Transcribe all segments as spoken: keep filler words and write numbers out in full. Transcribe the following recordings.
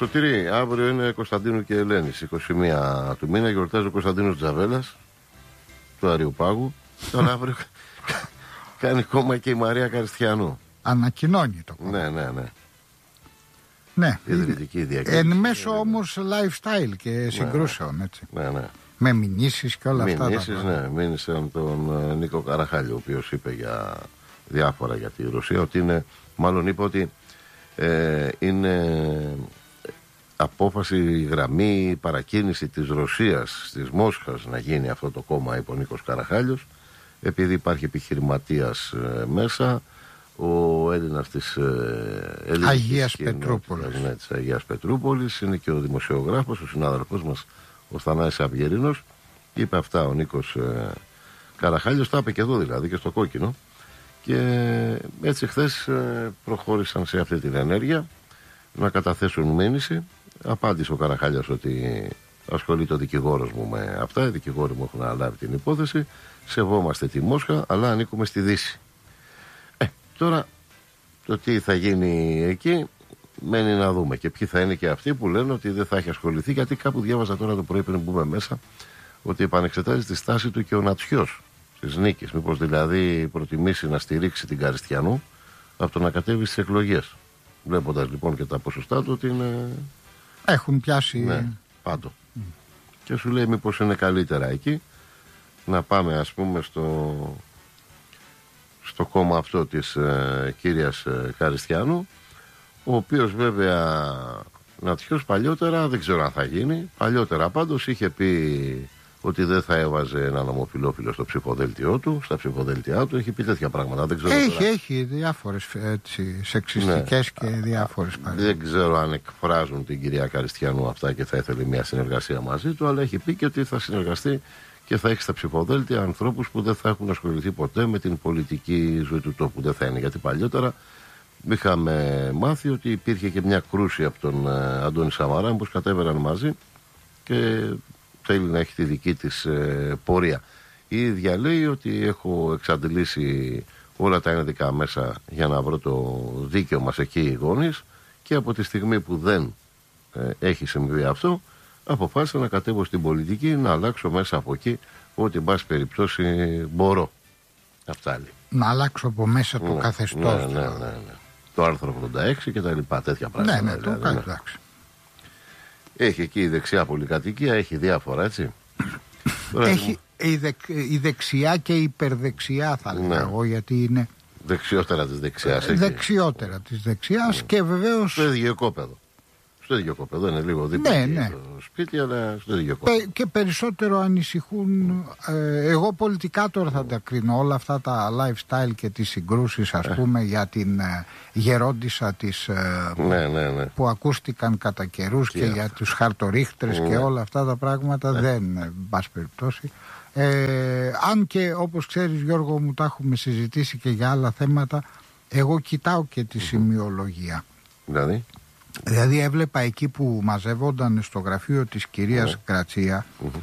Σωτήρη, αύριο είναι Κωνσταντίνου και Ελένης, είκοσι μία του μήνα, γιορτάζει ο Κωνσταντίνος Τζαβέλας του Αριοπάγου. Τώρα αύριο κάνει κόμμα και η Μαρία Καριστιανού. Ανακοινώνει το κόμμα. Ναι, ναι, ναι. Ναι. Ιδρυτική διακήρυξη. Εν μέσω όμως lifestyle και συγκρούσεων, έτσι. Ναι, ναι. Με μηνύσεις και όλα αυτά. Μηνύσεις, ναι. Μήνυσαν τον Νίκο Καραχάλιο, ο οποίος είπε για διάφορα για τη Ρωσία, ότι είναι, μάλλον είπε ότι ε, είναι απόφαση, γραμμή, παρακίνηση της Ρωσίας, της Μόσχας να γίνει αυτό το κόμμα, είπε ο Νίκος Καραχάλιος, επειδή υπάρχει επιχειρηματίας ε, μέσα, ο Έλληνας της ε, Αγίας Πετρούπολης. Ναι, της Αγίας Πετρούπολης, είναι και ο δημοσιογράφος, ο συνάδελφός μας, ο Θανάσης Αυγερίνος. Είπε αυτά ο Νίκος ε, Καραχάλιος, τα είπε και εδώ δηλαδή και στο Κόκκινο. Και έτσι χθες ε, προχώρησαν σε αυτή την ενέργεια να καταθέσουν μήνυση. Απάντησε ο Καραχάλιος ότι ασχολείται ο δικηγόρος μου με αυτά. Οι δικηγόροι μου έχουν αναλάβει την υπόθεση. Σεβόμαστε τη Μόσχα, αλλά ανήκουμε στη Δύση. Ε, τώρα το τι θα γίνει εκεί μένει να δούμε. Και ποιοι θα είναι και αυτοί που λένε ότι δεν θα έχει ασχοληθεί. Γιατί κάπου διάβαζα τώρα το πρωί πριν μπούμε μέσα ότι επανεξετάζει τη στάση του και ο Νατσιός της νίκης. Μήπως δηλαδή προτιμήσει να στηρίξει την Καριστιανού από το να κατέβει στις εκλογές. Βλέποντας λοιπόν και τα ποσοστά του ότι είναι. Έχουν πιάσει. Ναι, πάντο. Mm. Και σου λέει μήπως είναι καλύτερα εκεί να πάμε ας πούμε στο, στο κόμμα αυτό της ε, κύριας ε, Καριστιανού, ο οποίος βέβαια Νατσιός παλιότερα, δεν ξέρω αν θα γίνει, παλιότερα πάντως είχε πει ότι δεν θα έβαζε έναν ομοφυλόφιλο στο ψηφοδέλτιό του, στα ψηφοδέλτιά του, έχει πει τέτοια πράγματα. Δεν ξέρω έχει, τώρα. έχει διάφορες έτσι, σεξιστικές ναι. και διάφορες παρέμβασεις. Δεν ξέρω αν εκφράζουν την κυρία Καριστιανού αυτά και θα ήθελε μια συνεργασία μαζί του, αλλά έχει πει και ότι θα συνεργαστεί και θα έχει στα ψηφοδέλτια ανθρώπους που δεν θα έχουν ασχοληθεί ποτέ με την πολιτική ζωή του τόπου. Δεν θα είναι, γιατί παλιότερα είχαμε μάθει ότι υπήρχε και μια κρούση από τον ε, Αντώνη Σαμαρά, που κατέβαιναν μαζί και θέλει να έχει τη δική της ε, πορεία. Η ίδια λέει ότι έχω εξαντλήσει όλα τα ενδικά μέσα για να βρω το δίκαιο μας εκεί οι γονείς, και από τη στιγμή που δεν ε, έχει συμβεί αυτό, αποφάσισα να κατέβω στην πολιτική, να αλλάξω μέσα από εκεί ό,τι εν πάση περιπτώσει μπορώ. Αυτά λέει. Να αλλάξω από μέσα το ναι, καθεστώς. Ναι, ναι, ναι, ναι. Το άρθρο ογδόντα έξι και τα λοιπά, τέτοια πράγματα. Ναι, ναι, δηλαδή, το ναι. εντάξει. Έχει εκεί η δεξιά πολυκατοικία, έχει διάφορα, έτσι. Έχει η, δεξ, η δεξιά και η υπερδεξιά, θα λέγα ναι. εγώ, γιατί είναι δεξιότερα της δεξιάς. Ε, δεξιότερα της δεξιάς ναι. και βεβαίως στο ίδιο κόπεδο. Στο ίδιο κόπεδο, είναι λίγο δίπλα ναι, ναι. το σπίτι, αλλά στο ίδιο κόπεδο. Πε, και περισσότερο ανησυχούν, ε, εγώ πολιτικά τώρα θα τα κρίνω, όλα αυτά τα lifestyle και τις συγκρούσεις, ας ε. πούμε, για την ε, γερόντισσα της ε, ναι, ναι, ναι. που ακούστηκαν κατά καιρούς και, και για τους χαρτορίχτρες ναι. και όλα αυτά τα πράγματα ε. δεν, εν πάση περιπτώσει. Ε, αν και όπως ξέρεις, Γιώργο μου, τα έχουμε συζητήσει και για άλλα θέματα, εγώ κοιτάω και τη mm-hmm. σημειολογία. Δηλαδή Δηλαδή έβλεπα εκεί που μαζεύονταν στο γραφείο της κυρίας mm-hmm. Κρατσία mm-hmm.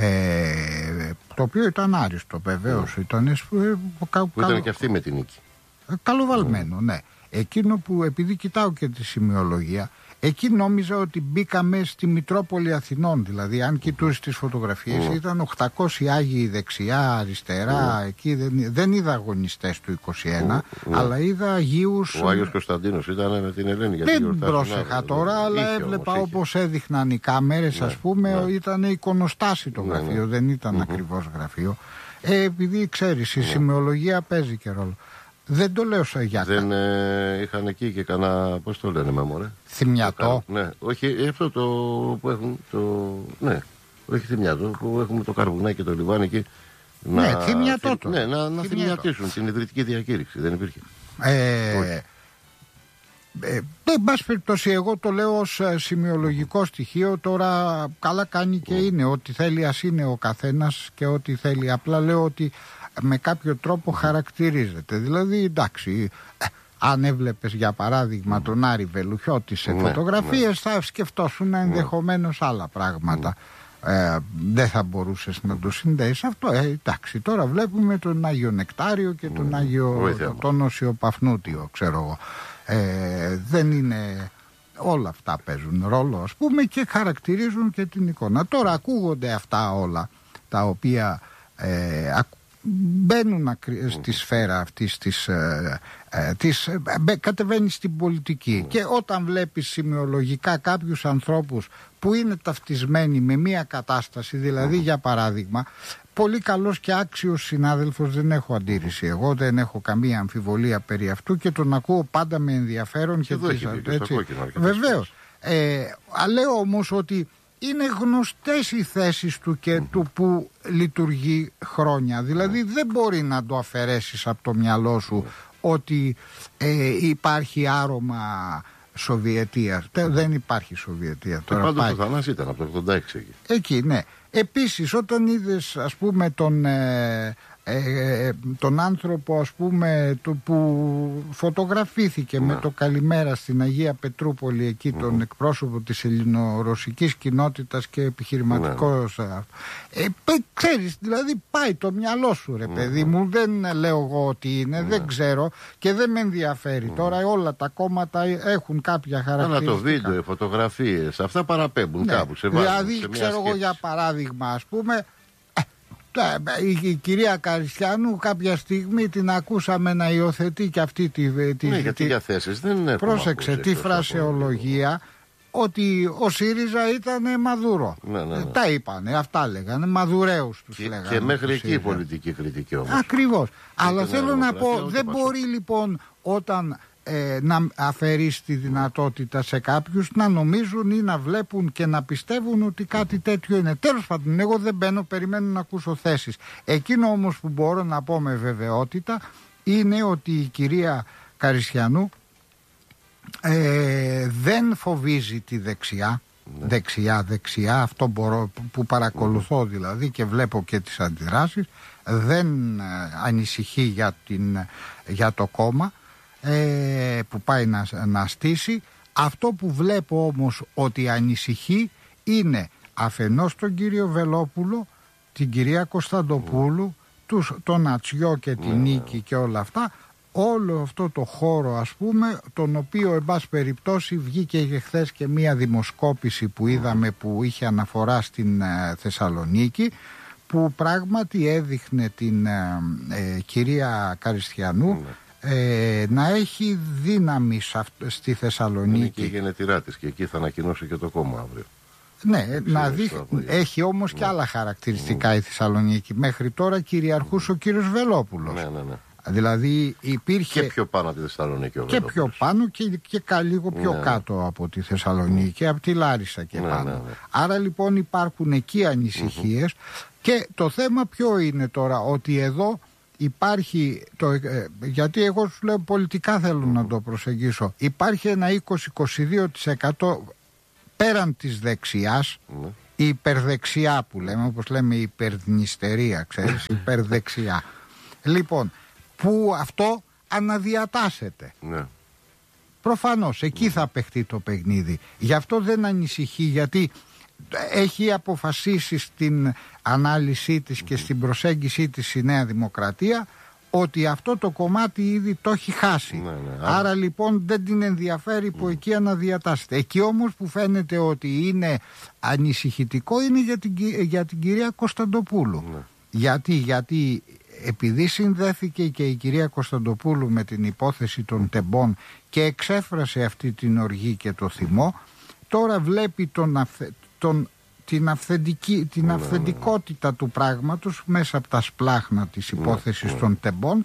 ε, το οποίο ήταν άριστο βεβαίως mm-hmm. ήταν, ε, που κα, ήταν κα, και αυτή με την νίκη ε, καλοβαλμένο mm-hmm. ναι. Εκείνο που, επειδή κοιτάω και τη σημειολογία, εκεί νόμιζα ότι μπήκαμε στη Μητρόπολη Αθηνών. Δηλαδή, αν κοιτούσε τις φωτογραφίες, mm. ήταν οκτακόσιοι Άγιοι δεξιά, αριστερά. Mm. Εκεί δεν, δεν είδα αγωνιστές του είκοσι ένα, mm. αλλά είδα Αγίους. Ο Άγιος Κωνσταντίνος ήταν με την Ελένη. Δεν πρόσεχα τώρα, αλλά είχε, έβλεπα όμως, όπως έδειχναν οι κάμερες, ναι, ας πούμε, ναι. ήταν εικονοστάσι το γραφείο, ναι, ναι. δεν ήταν mm-hmm. ακριβώς γραφείο. Ε, επειδή ξέρεις, η ναι. σημειολογία παίζει και ρόλο. Δεν το λέω σε γιάκα. Δεν ε, είχαν εκεί και κανένα, πώς το λένε με μωρέ. Θυμιατό. Ναι, όχι αυτό το που έχουν, το, ναι, όχι θυμιατό, που έχουμε το καρβουνάκι και το λιβάνι εκεί. Ναι, να, θυμιατό το. Ναι, να, να θυμιατίσουν την ιδρυτική διακήρυξη, δεν υπήρχε. Ε, ε, εν πάση περιπτώσει, εγώ το λέω ως σημειολογικό στοιχείο. Τώρα καλά κάνει και mm. είναι, ό,τι θέλει ας είναι ο καθένας και ό,τι θέλει. Απλά λέω ότι με κάποιο τρόπο χαρακτηρίζεται. Δηλαδή, εντάξει, ε, αν έβλεπες για παράδειγμα mm. τον Άρη Βελουχιώτη σε mm. φωτογραφίες, mm. θα σκεφτόσουν ενδεχομένως άλλα πράγματα. Mm. Ε, δεν θα μπορούσες να το συνδέεις αυτό. Ε, εντάξει, τώρα βλέπουμε τον Άγιο Νεκτάριο και τον mm. Άγιο, τον Όσιο Παφνούτιο, ξέρω εγώ. Ε, δεν είναι Όλα αυτά παίζουν ρόλο, ας πούμε, και χαρακτηρίζουν και την εικόνα. Τώρα ακούγονται αυτά όλα τα οποία ε, μπαίνουν στη σφαίρα αυτής της, ε, ε, της ε, κατεβαίνει στην πολιτική. Mm. Και όταν βλέπεις σημειολογικά κάποιους ανθρώπους που είναι ταυτισμένοι με μία κατάσταση, δηλαδή mm. για παράδειγμα, πολύ καλός και άξιος συνάδελφος, δεν έχω αντίρρηση, εγώ δεν έχω καμία αμφιβολία περί αυτού και τον ακούω πάντα με ενδιαφέρον. Και, και, και, και έτσι, βεβαίως. Ε, λέω όμως ότι είναι γνωστές οι θέσεις του και mm-hmm. του που λειτουργεί χρόνια. Δηλαδή mm-hmm. δεν μπορεί να το αφαιρέσεις από το μυαλό σου mm-hmm. ότι ε, υπάρχει άρωμα Σοβιετίας. Mm-hmm. Δεν υπάρχει Σοβιετία. Και πάντως ο Θανάσης ήταν από το ογδόντα έξι εκεί. Εκεί, ναι. Επίσης, όταν είδες, ας πούμε, τον, ε, ε, τον άνθρωπο, ας πούμε, το, που φωτογραφήθηκε ναι. με το καλημέρα στην Αγία Πετρούπολη, εκεί mm-hmm. τον εκπρόσωπο της ελληνορωσικής κοινότητας και επιχειρηματικός, ναι. ε, ξέρεις, δηλαδή πάει το μυαλό σου, ρε παιδί mm-hmm. μου, δεν λέω εγώ ότι είναι, mm-hmm. δεν ξέρω και δεν με ενδιαφέρει. Mm-hmm. Τώρα όλα τα κόμματα έχουν κάποια χαρακτηριστικά. Αλλά το βίντεο, οι φωτογραφίες, αυτά παραπέμπουν ναι. κάπου σε βάζουν, δηλαδή, σε ξέρω εγώ για παράδειγμα, ας πούμε, η, η κυρία Καριστιανού κάποια στιγμή την ακούσαμε να υιοθετεί και αυτή τη... τη ναι, γιατί για θέσεις δεν είναι. Πρόσεξε τη φρασεολογία ότι ο ΣΥΡΙΖΑ ήταν Μαδούρο. Ναι, ναι, ναι. Τα είπανε, αυτά λέγανε, Μαδουραίους τους και, λέγανε. Και μέχρι εκεί η πολιτική κριτική όμως. Ακριβώς. Αλλά θέλω να πω, δεν μπορεί λοιπόν όταν... Ε, να αφαιρείς τη δυνατότητα σε κάποιους να νομίζουν ή να βλέπουν και να πιστεύουν ότι κάτι τέτοιο είναι. Τέλος πάντων, εγώ δεν μπαίνω, περιμένω να ακούσω θέσεις. Εκείνο όμως που μπορώ να πω με βεβαιότητα είναι ότι η κυρία Καριστιανού ε, δεν φοβίζει τη δεξιά. Ναι. Δεξιά, δεξιά, αυτό μπορώ, που παρακολουθώ δηλαδή και βλέπω και τις αντιδράσεις. Δεν ε, ανησυχεί για, την, για το κόμμα που πάει να, να στήσει. Αυτό που βλέπω όμως ότι ανησυχεί είναι αφενός τον κύριο Βελόπουλο, την κυρία Κωνσταντοπούλου, τους, τον Ατσιό και την Νίκη και όλα αυτά, όλο αυτό το χώρο, ας πούμε, τον οποίο εν πάση περιπτώσει βγήκε και χθες και μία δημοσκόπηση που είδαμε που είχε αναφορά στην ε, Θεσσαλονίκη, που πράγματι έδειχνε την ε, ε, κυρία Καριστιανού Ε, να έχει δύναμη στη Θεσσαλονίκη. Είναι και η γενετηρά της και εκεί θα ανακοινώσει και το κόμμα αύριο. Ναι, να δει, έχει όμως ναι. και άλλα χαρακτηριστικά ναι. η Θεσσαλονίκη. Μέχρι τώρα κυριαρχούσε ναι. ο κύριος Βελόπουλος. Ναι, ναι, ναι. Δηλαδή υπήρχε. Και πιο πάνω από τη Θεσσαλονίκη ο Και πιο πάνω και, και λίγο πιο ναι, κάτω ναι. από τη Θεσσαλονίκη, ναι. από τη Λάρισα και ναι, πάνω. Ναι, ναι. Άρα λοιπόν υπάρχουν εκεί ανησυχίες mm-hmm. και το θέμα ποιο είναι τώρα, ότι εδώ υπάρχει, το, ε, γιατί εγώ σου λέω πολιτικά θέλω mm. να το προσεγγίσω, υπάρχει ένα είκοσι με είκοσι δύο τοις εκατό πέραν της δεξιάς, mm. η υπερδεξιά που λέμε, όπως λέμε η υπερδνηστερία, ξέρεις, υπερδεξιά. Λοιπόν, που αυτό αναδιατάσσεται. Mm. Προφανώς, εκεί mm. θα παιχτεί το παιχνίδι. Γι' αυτό δεν ανησυχεί, γιατί έχει αποφασίσει στην ανάλυση της και στην προσέγγιση της η Νέα Δημοκρατία ότι αυτό το κομμάτι ήδη το έχει χάσει. Ναι, ναι, άρα... άρα λοιπόν δεν την ενδιαφέρει που mm. εκεί αναδιατάσσεται. Εκεί όμως που φαίνεται ότι είναι ανησυχητικό είναι για την, για την κυρία Κωνσταντοπούλου. Ναι. Γιατί, γιατί επειδή συνδέθηκε και η κυρία Κωνσταντοπούλου με την υπόθεση των τεμπών και εξέφρασε αυτή την οργή και το θυμό, τώρα βλέπει τον, αυθε, τον, την, αυθεντική, την αυθεντικότητα του πράγματος μέσα από τα σπλάχνα της υπόθεσης των τεμπών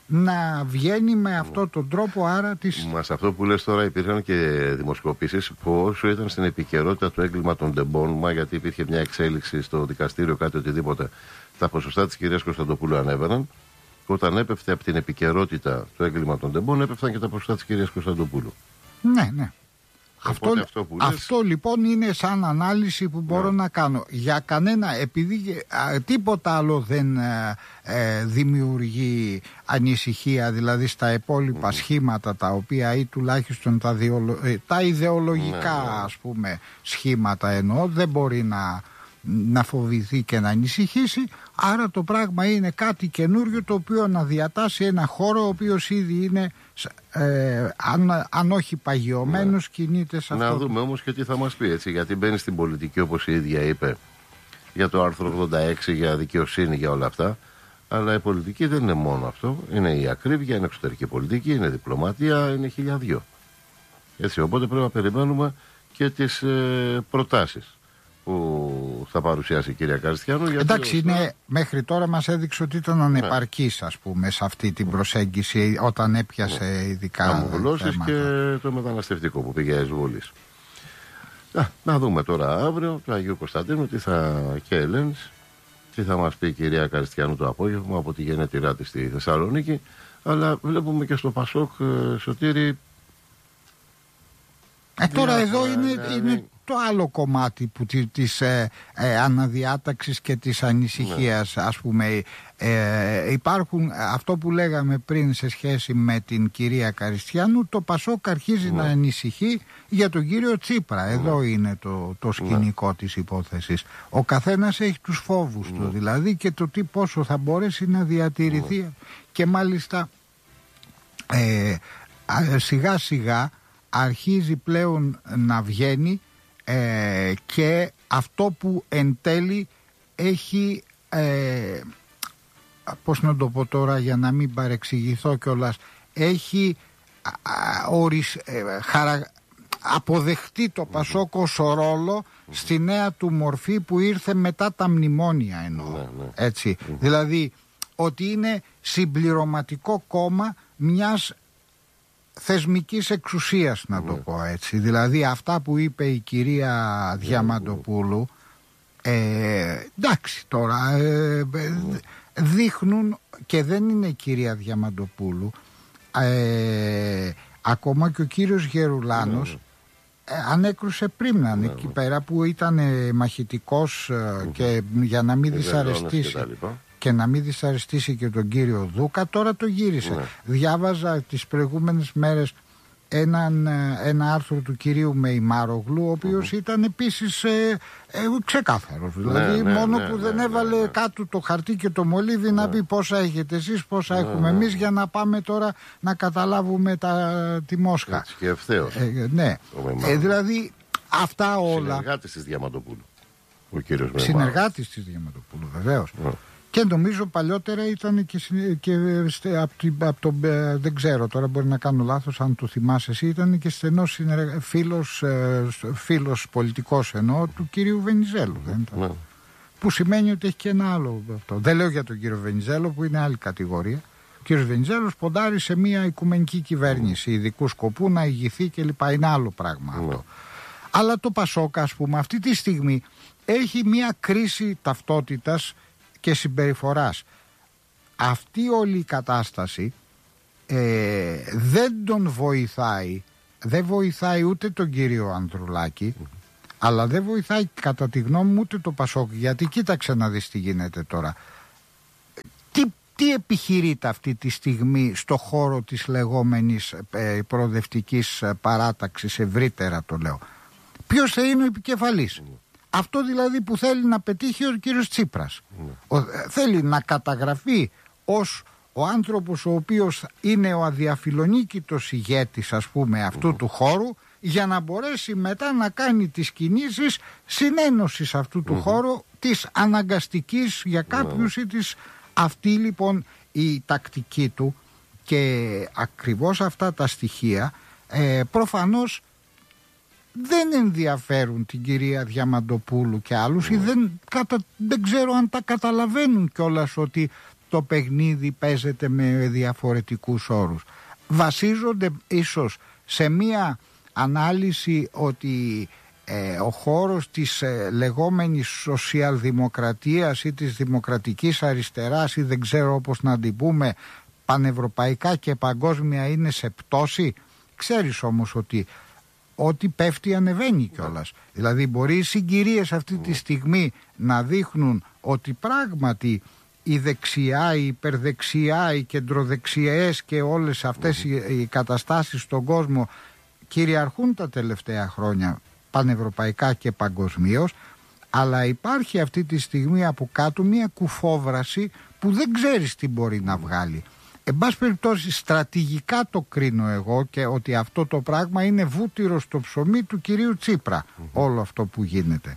να βγαίνει με αυτόν τον τρόπο. Άρα της... Μα σε αυτό που λες τώρα υπήρχαν και δημοσκοπήσεις που όσο ήταν στην επικαιρότητα το έγκλημα των τεμπών, μα γιατί υπήρχε μια εξέλιξη στο δικαστήριο, κάτι οτιδήποτε, τα ποσοστά της κυρίας Κωνσταντοπούλου ανέβαιναν. Όταν έπεφτε από την επικαιρότητα το έγκλημα των τεμπών, έπεφταν και τα ποσοστά της κυρίας Κωνσταντοπούλου. Ναι, ναι. Αυτό, αυτό, λες... αυτό λοιπόν είναι σαν ανάλυση που μπορώ yeah. να κάνω. Για κανένα, επειδή α, τίποτα άλλο δεν ε, ε, δημιουργεί ανησυχία, δηλαδή στα υπόλοιπα mm. σχήματα τα οποία ή τουλάχιστον τα, διολο... τα ιδεολογικά yeah. ας πούμε σχήματα εννοώ, δεν μπορεί να, να φοβηθεί και να ανησυχήσει. Άρα το πράγμα είναι κάτι καινούριο, το οποίο να διατάσει ένα χώρο ο οποίος ήδη είναι ε, αν, αν όχι παγιωμένος, ναι, κινείται σε αυτό. Να δούμε όμως και τι θα μας πει, έτσι, γιατί μπαίνει στην πολιτική, όπως η ίδια είπε, για το άρθρο ογδόντα έξι, για δικαιοσύνη, για όλα αυτά. Αλλά η πολιτική δεν είναι μόνο αυτό. Είναι η ακρίβεια, είναι εξωτερική πολιτική, είναι διπλωματία, είναι χιλιαδυο. Έτσι, οπότε πρέπει να περιμένουμε και τις ε, προτάσεις που θα παρουσιάσει η κυρία Καριστιάνου. Εντάξει, είναι, θα... μέχρι τώρα μας έδειξε ότι ήταν ανεπαρκής, ναι, ας πούμε, σε αυτή την προσέγγιση όταν έπιασε, ναι, ειδικά αμοβολώσεις και το μεταναστευτικό που πήγε εισβολής. Να, να δούμε τώρα αύριο του Αγίου Κωνσταντίνου τι θα, και Ελένης, τι θα μας πει η κυρία Καριστιάνου το απόγευμα από τη γενέτειρά της στη Θεσσαλονίκη. Αλλά βλέπουμε και στο Πασόκ, Σωτήρη. Ε, τώρα εδώ είναι, είναι το άλλο κομμάτι που, της ε, ε, αναδιάταξης και της ανησυχίας, ναι, ας πούμε. Ε, υπάρχουν αυτό που λέγαμε πριν σε σχέση με την κυρία Καριστιάνου. Το Πασόκ αρχίζει, ναι, να ανησυχεί για τον κύριο Τσίπρα. Εδώ, ναι, είναι το, το σκηνικό, ναι, της υπόθεσης. Ο καθένας έχει τους φόβους, ναι, του δηλαδή, και το τι πόσο θα μπορέσει να διατηρηθεί, ναι, και μάλιστα ε, σιγά σιγά αρχίζει πλέον να βγαίνει ε, και αυτό που εν τέλει έχει, ε, πώς να το πω τώρα για να μην παρεξηγηθώ κιόλας, έχει α, ορισ, ε, χαρα, αποδεχτεί το Πασόκ ως ρόλο στη νέα του μορφή που ήρθε μετά τα μνημόνια, εννοώ, έτσι, δηλαδή ότι είναι συμπληρωματικό κόμμα μιας θεσμικής εξουσίας, να το πω έτσι. Δηλαδή αυτά που είπε η κυρία Διαμαντοπούλου, ε, εντάξει τώρα, ε, δείχνουν, και δεν είναι η κυρία Διαμαντοπούλου, ε, ακόμα και ο κύριος Γερουλάνος ε, ανέκρουσε πρίμναν εκεί πέρα που ήταν ε, μαχητικός ε, και για να μην δυσαρεστήσει και να μην δυσαρεστήσει και τον κύριο Δούκα, τώρα το γύρισε. Ναι. Διάβαζα τις προηγούμενες μέρες έναν, ένα άρθρο του κυρίου Μεϊμάρογλου, ο οποίος mm-hmm. ήταν επίσης ε, ε, ξεκάθαρος. Ναι, δηλαδή ναι, μόνο ναι, που ναι, δεν ναι, έβαλε ναι, κάτω το χαρτί και το μολύβι, ναι, να πει πόσα έχετε εσείς, πόσα, ναι, έχουμε ναι, εμείς, για να πάμε τώρα να καταλάβουμε τα, τη Μόσχα. Έτσι και ευθέως. Ε, ναι. Ε, δηλαδή αυτά όλα. Συνεργάτης της Διαμαντοπούλου. Ο κύριος Μεϊμάρογλου. Συνεργάτης της Διαμαντοπούλου, βεβαίως. Ναι. Και νομίζω παλιότερα ήταν και, και από, από το, δεν ξέρω τώρα, μπορεί να κάνω λάθος αν το θυμάσαι εσύ, ήταν και στενός συνεργα... φίλος, φίλος πολιτικός εννοώ του κυρίου Βενιζέλου, δεν ήταν? Ναι. Που σημαίνει ότι έχει και ένα άλλο αυτό. Δεν λέω για τον κύριο Βενιζέλο που είναι άλλη κατηγορία. Ο κύριος Βενιζέλος ποντάρει σε μια οικουμενική κυβέρνηση mm. ειδικού σκοπού να ηγηθεί κλπ. Είναι άλλο πράγμα mm. αυτό. Αλλά το Πασόκ, ας πούμε, αυτή τη στιγμή έχει μια κρίση ταυτότητας και συμπεριφοράς. Αυτή όλη η κατάσταση ε, δεν τον βοηθάει, δεν βοηθάει ούτε τον κύριο Ανδρουλάκη, mm. αλλά δεν βοηθάει κατά τη γνώμη μου ούτε το Πασόκ, γιατί κοίταξε να δεις τι γίνεται τώρα. Τι, τι επιχειρείται αυτή τη στιγμή στο χώρο της λεγόμενης ε, προοδευτικής παράταξης, ευρύτερα το λέω. Ποιος θα είναι ο επικεφαλής? Mm. Αυτό δηλαδή που θέλει να πετύχει ο κύριος Τσίπρας. Mm. Ο, θέλει να καταγραφεί ως ο άνθρωπος ο οποίος είναι ο αδιαφιλονίκητος ηγέτης, ας πούμε, αυτού mm. του χώρου, για να μπορέσει μετά να κάνει τις κινήσεις συνένωσης αυτού mm. του χώρου, της αναγκαστικής για κάποιους mm. ή της, αυτή λοιπόν η τακτική του. Και ακριβώς αυτά τα στοιχεία ε, προφανώς δεν ενδιαφέρουν την κυρία Διαμαντοπούλου και άλλους, mm. ή δεν, κατα, δεν ξέρω αν τα καταλαβαίνουν κιόλας ότι το παιχνίδι παίζεται με διαφορετικούς όρους. Βασίζονται ίσως σε μία ανάλυση ότι ε, ο χώρος της ε, λεγόμενης σοσιαλδημοκρατίας ή της δημοκρατικής αριστεράς, ή δεν ξέρω όπως να την πούμε, πανευρωπαϊκά και παγκόσμια, είναι σε πτώση. Ξέρεις όμως ότι ό,τι πέφτει ανεβαίνει κιόλας. Mm. Δηλαδή μπορεί οι συγκυρίες αυτή mm. τη στιγμή να δείχνουν ότι πράγματι η δεξιά, η υπερδεξιά, οι κεντροδεξιές και όλες αυτές mm. οι, οι καταστάσεις στον κόσμο κυριαρχούν τα τελευταία χρόνια πανευρωπαϊκά και παγκοσμίως, Αλλά υπάρχει αυτή τη στιγμή από κάτω μια κουφόβραση που δεν ξέρεις τι μπορεί να βγάλει. Εν πάση περιπτώσει, στρατηγικά το κρίνω εγώ, και ότι αυτό το πράγμα είναι βούτυρο στο ψωμί του κυρίου Τσίπρα, mm-hmm. όλο αυτό που γίνεται.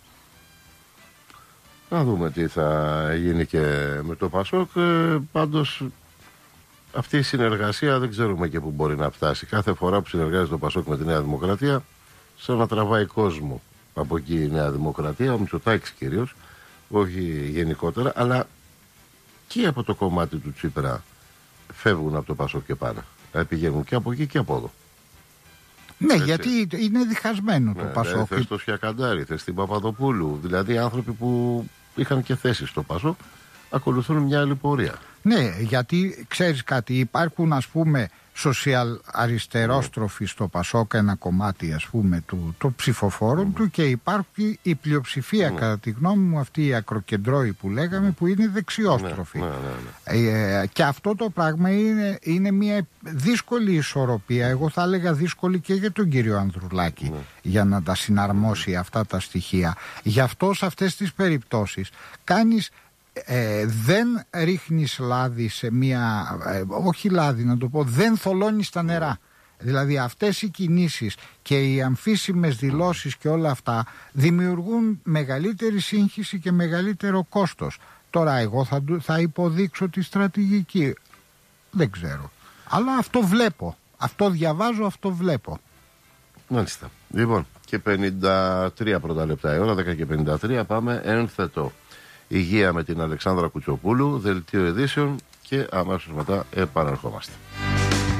Να δούμε τι θα γίνει και με το Πασόκ. ε, Πάντως αυτή η συνεργασία δεν ξέρουμε και που μπορεί να φτάσει. Κάθε φορά που συνεργάζεται το Πασόκ με τη Νέα Δημοκρατία, σαν να τραβάει κόσμο από εκεί η Νέα Δημοκρατία, ο Μητσοτάκης κυρίως, όχι γενικότερα, αλλά και από το κομμάτι του Τσίπρα φεύγουν από το Πασόκ και πάνε. Πηγαίνουν και από εκεί και από εδώ. Ναι, έτσι. Γιατί είναι διχασμένο το ναι, Πασόκ. Θες το Σιακαντάρη, θες την Παπαδοπούλου. Δηλαδή άνθρωποι που είχαν και θέσεις στο Πασόκ ακολουθούν μια άλλη πορεία. Ναι, γιατί ξέρεις κάτι, υπάρχουν ας πούμε σοσιαλ αριστερόστροφοι mm. στο Πασόκ, ένα κομμάτι ας πούμε του, των ψηφοφόρων mm. του, και υπάρχει η πλειοψηφία mm. κατά τη γνώμη μου, αυτή η ακροκεντρώη που λέγαμε, που είναι δεξιόστροφοι. Mm. Mm. Mm. Ε, και αυτό το πράγμα είναι, είναι μια δύσκολη ισορροπία, εγώ θα έλεγα δύσκολη και για τον κύριο Ανδρουλάκη mm. για να τα συναρμόσει mm. αυτά τα στοιχεία. Γι' αυτό σε αυτές τις περιπτώσεις κάνεις Ε, δεν ρίχνεις λάδι σε μία, ε, όχι λάδι να το πω, δεν θολώνεις τα νερά. Δηλαδή αυτές οι κινήσεις και οι αμφίσιμες δηλώσεις και όλα αυτά δημιουργούν μεγαλύτερη σύγχυση και μεγαλύτερο κόστος. Τώρα εγώ θα, θα υποδείξω τη στρατηγική, δεν ξέρω, αλλά αυτό βλέπω, αυτό διαβάζω, αυτό βλέπω. Μάλιστα. Λοιπόν, και πενήντα τρία πρώτα λεπτά η ώρα, δέκα και πενήντα τρία, πάμε ένθετο. Υγεία με την Αλεξάνδρα Κουτσοπούλου, δελτίο ειδήσεων, και αμέσως μετά επαναρχόμαστε.